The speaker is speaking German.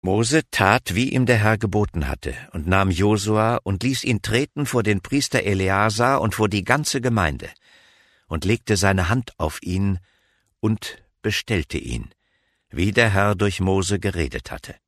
Mose tat, wie ihm der Herr geboten hatte, und nahm Josua und ließ ihn treten vor den Priester Eleazar und vor die ganze Gemeinde, und legte seine Hand auf ihn und bestellte ihn, wie der Herr durch Mose geredet hatte.